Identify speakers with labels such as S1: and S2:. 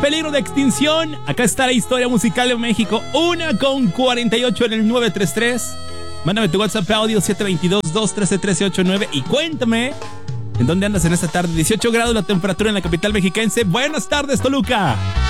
S1: peligro de extinción. Acá está la historia musical de México. 1:48 en el 933. Mándame tu WhatsApp audio 722-213-1389 y cuéntame en dónde andas en esta tarde. 18 grados la temperatura en la capital mexiquense. Buenas tardes, Toluca.